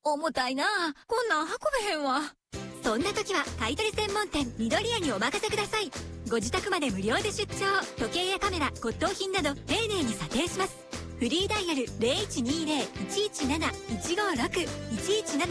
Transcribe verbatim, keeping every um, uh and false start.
重たいな。こんなん運べへんわ。 そんな時は買取専門店みどりやにお任せください。ご自宅まで無料で出張。時計やカメラ、骨董品など丁寧に査定します。フリーダイヤル ゼロいちにーゼロ いちいちなな いちごろく いちいちなな